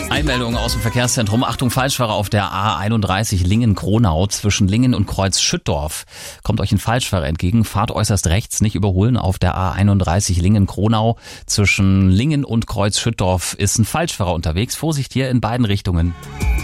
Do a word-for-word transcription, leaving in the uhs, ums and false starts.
Einmeldung aus dem Verkehrszentrum. Achtung, Falschfahrer auf der A einunddreißig Lingen-Kronau zwischen Lingen und Kreuz Schüttorf. Kommt euch ein Falschfahrer entgegen, fahrt äußerst rechts, nicht überholen. Auf der A einunddreißig Lingen-Kronau zwischen Lingen und Kreuz Schüttorf ist ein Falschfahrer unterwegs. Vorsicht hier in beiden Richtungen.